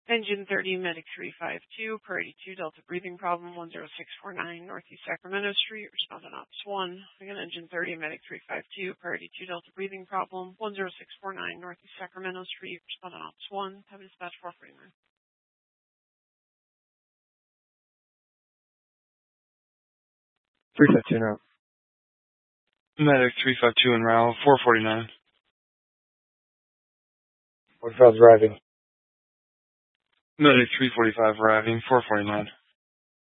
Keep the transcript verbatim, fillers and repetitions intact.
Engine thirty, Medic three five two, Priority two, Delta breathing problem, one zero six four nine, Northeast Sacramento Street, respondent Ops one. Again, Engine thirty, Medic three five two, Priority two, Delta breathing problem, one zero six four nine, Northeast Sacramento Street, respondent Ops one. Have a dispatch four forty-nine. three five two now. Medic three five two en route, four forty-nine. forty-five arriving. Medic three forty-five arriving, four forty-nine.